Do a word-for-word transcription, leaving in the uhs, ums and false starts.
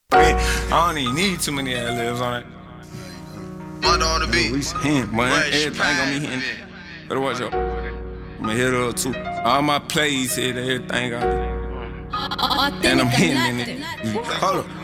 I don't even need too many ad libs on it. Mother on the beat. We hint, man. Everything gonna be hitting. Better watch out. I'ma hit her up too. All my plays hit, everything got it. And I'm hitting in it. Hold up.